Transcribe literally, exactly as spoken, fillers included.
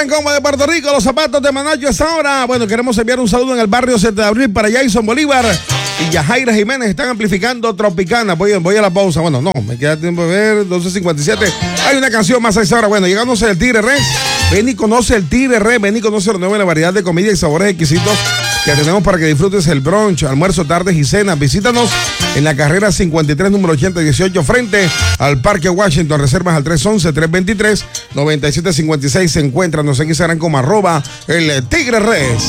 Como de Puerto Rico, los zapatos de Manacho es ahora. Bueno, queremos enviar un saludo en el barrio siete de abril para Jason Bolívar y Yajaira Jiménez. Están amplificando Tropicana. Voy, voy a la pausa. Bueno, no, me queda tiempo de ver. doce cincuenta y siete. Hay una canción más a esa hora. Bueno, llegándose el Tigre Res. Ven y conoce el Tigre Res. Ven y conoce la nueva variedad de comida y sabores exquisitos que tenemos para que disfrutes el brunch, almuerzo, tardes y cenas. Visítanos en la carrera cincuenta y tres, número ochenta dieciocho, frente al Parque Washington. Reservas al tres once, tres veintitrés, noventa y siete cincuenta y seis. Se encuentran en Instagram como arroba el Tigre Res.